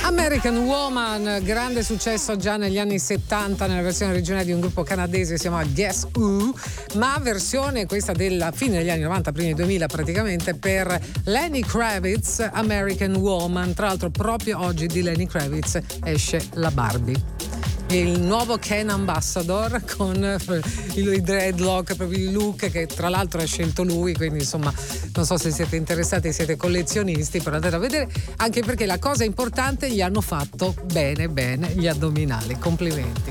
American Woman, grande successo già negli anni 70 nella versione originale di un gruppo canadese che si chiama Guess Who, ma versione questa della fine degli anni 90, primi 2000 praticamente, per Lenny Kravitz, American Woman. Tra l'altro proprio oggi di Lenny Kravitz esce la Barbie, il nuovo Ken Ambassador con i dreadlock, proprio il look che tra l'altro ha scelto lui, quindi insomma non so se siete interessati, siete collezionisti, però andate a vedere, anche perché la cosa importante, gli hanno fatto bene gli addominali. Complimenti.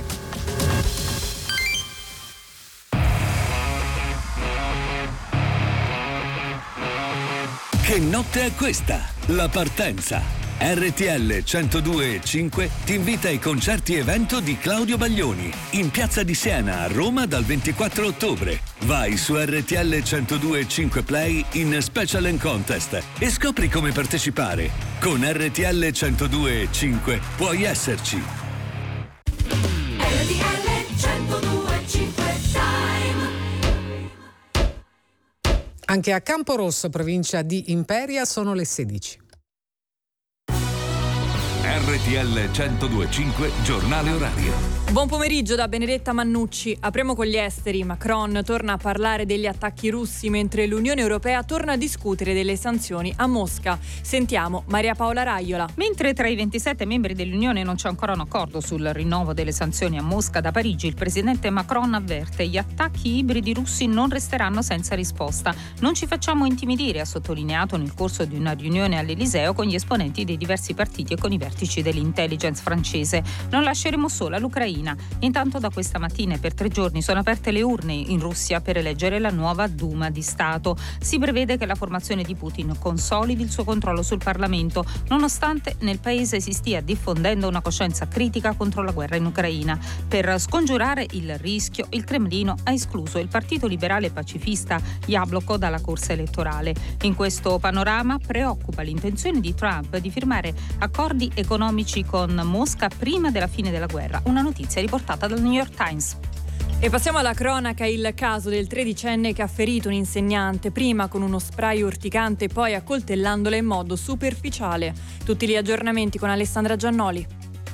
Che notte è questa? La partenza. RTL 102.5 ti invita ai concerti evento di Claudio Baglioni in Piazza di Siena a Roma dal 24 ottobre. Vai su RTL 102.5 Play in Special and Contest e scopri come partecipare. Con RTL 102.5 puoi esserci. RTL 102.5 Time. Anche a Camporosso, provincia di Imperia, sono le 16. RTL 102.5 Giornale Orario. Buon pomeriggio da Benedetta Mannucci. Apriamo con gli esteri. Macron torna a parlare degli attacchi russi mentre l'Unione Europea torna a discutere delle sanzioni a Mosca. Sentiamo Maria Paola Raiola. Mentre tra i 27 membri dell'Unione non c'è ancora un accordo sul rinnovo delle sanzioni a Mosca, da Parigi il presidente Macron avverte: gli attacchi ibridi russi non resteranno senza risposta. Non ci facciamo intimidire, ha sottolineato nel corso di una riunione all'Eliseo con gli esponenti dei diversi partiti e con i vertici dell'intelligence francese. Non lasceremo sola l'Ucraina. Intanto da questa mattina e per 3 giorni sono aperte le urne in Russia per eleggere la nuova Duma di Stato. Si prevede che la formazione di Putin consolidi il suo controllo sul Parlamento, nonostante nel paese si stia diffondendo una coscienza critica contro la guerra in Ucraina. Per scongiurare il rischio, il Cremlino ha escluso il partito liberale pacifista Jabloko dalla corsa elettorale. In questo panorama preoccupa l'intenzione di Trump di firmare accordi economici con Mosca prima della fine della guerra. Una notizia riportata dal New York Times. E passiamo alla cronaca, il caso del 13enne che ha ferito un insegnante, prima con uno spray urticante e poi accoltellandola in modo superficiale. Tutti gli aggiornamenti con Alessandra Giannoli.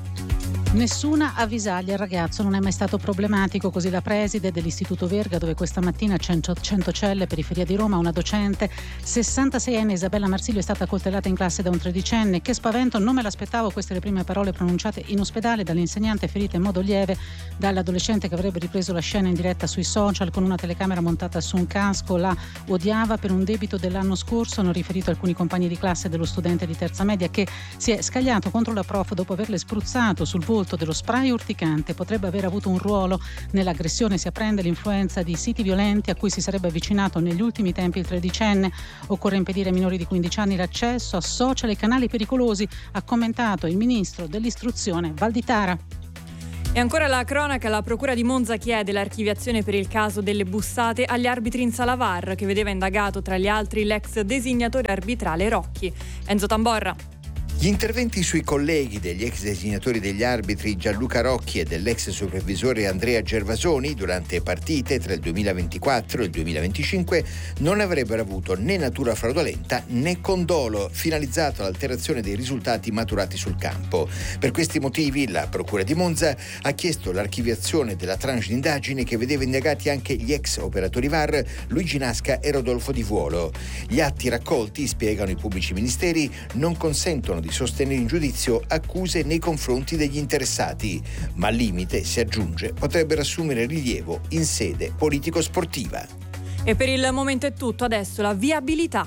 Nessuna avvisaglia, il ragazzo non è mai stato problematico, così la preside dell'Istituto Verga, dove questa mattina a Centocelle, periferia di Roma, una docente 66enne Isabella Marsilio è stata accoltellata in classe da un 13enne. Che spavento, non me l'aspettavo, queste le prime parole pronunciate in ospedale dall'insegnante ferita in modo lieve dall'adolescente che avrebbe ripreso la scena in diretta sui social con una telecamera montata su un casco. La odiava per un debito dell'anno scorso, hanno riferito alcuni compagni di classe dello studente di terza media che si è scagliato contro la prof dopo averle spruzzato sul volto dello spray urticante. Potrebbe aver avuto un ruolo nell'aggressione, si apprende, l'influenza di siti violenti a cui si sarebbe avvicinato negli ultimi tempi il 13enne. Occorre impedire ai minori di 15 anni l'accesso a social e canali pericolosi, ha commentato il ministro dell'istruzione Valditara. E ancora la cronaca, la procura di Monza chiede l'archiviazione per il caso delle bussate agli arbitri in sala VAR, che vedeva indagato tra gli altri l'ex designatore arbitrale Rocchi. Enzo Tamborra. Gli interventi sui colleghi degli ex designatori degli arbitri Gianluca Rocchi e dell'ex supervisore Andrea Gervasoni durante partite tra il 2024 e il 2025 non avrebbero avuto né natura fraudolenta né condolo finalizzato all'alterazione dei risultati maturati sul campo. Per questi motivi la Procura di Monza ha chiesto l'archiviazione della tranche d'indagine che vedeva indagati anche gli ex operatori VAR Luigi Nasca e Rodolfo Di Vuolo. Gli atti raccolti, spiegano i pubblici ministeri, non consentono di sostenere in giudizio accuse nei confronti degli interessati, ma al limite, si aggiunge, potrebbero assumere rilievo in sede politico-sportiva. E per il momento è tutto, adesso la viabilità.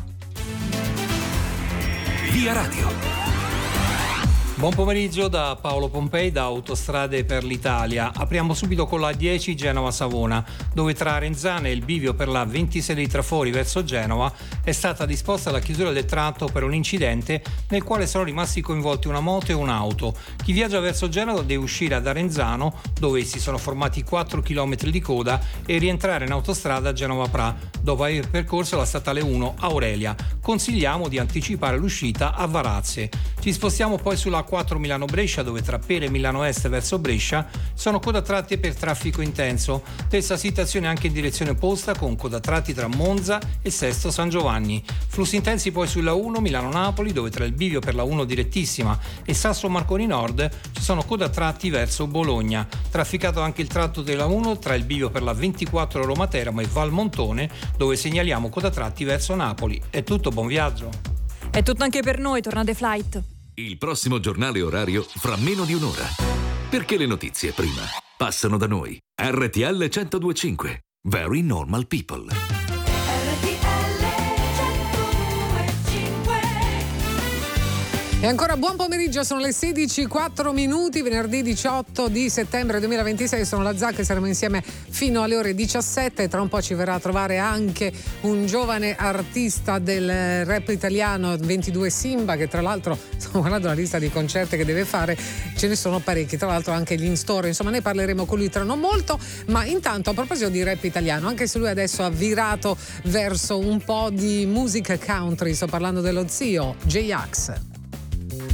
Via Radio. Buon pomeriggio da Paolo Pompei da Autostrade per l'Italia. Apriamo subito con la 10 Genova-Savona, dove tra Renzane e il bivio per la 26 di Trafori verso Genova è stata disposta la chiusura del tratto per un incidente nel quale sono rimasti coinvolti una moto e un'auto. Chi viaggia verso Genova deve uscire da Renzano, dove si sono formati 4 km di coda, e rientrare in autostrada a Genova-Pra, dopo aver percorso la statale 1 Aurelia. Consigliamo di anticipare l'uscita a Varazze. Ci spostiamo poi sulla A4 Milano-Brescia, dove tra Pere e Milano Est verso Brescia sono coda tratti per traffico intenso. Stessa situazione anche in direzione opposta, con coda tratti tra Monza e Sesto San Giovanni. Flussi intensi poi sulla 1 Milano-Napoli, dove tra il bivio per la 1 direttissima e Sasso Marconi Nord ci sono coda tratti verso Bologna. Trafficato anche il tratto della 1 tra il bivio per la 24 Roma Teramo e Valmontone, dove segnaliamo coda tratti verso Napoli. È tutto, buon viaggio. È tutto anche per noi, torna The Flight. Il prossimo giornale orario fra meno di un'ora. Perché le notizie prima passano da noi. RTL 102.5. Very Normal People. E ancora buon pomeriggio, sono le 16:04, venerdì 18 di settembre 2026, sono la Zacca e saremo insieme fino alle ore 17. Tra un po' ci verrà a trovare anche un giovane artista del rap italiano, 22 Simba, che tra l'altro, stiamo guardando la lista di concerti che deve fare, ce ne sono parecchi, tra l'altro anche gli in-store, insomma ne parleremo con lui tra non molto. Ma intanto, a proposito di rap italiano, anche se lui adesso ha virato verso un po' di musica country, sto parlando dello zio J-Ax.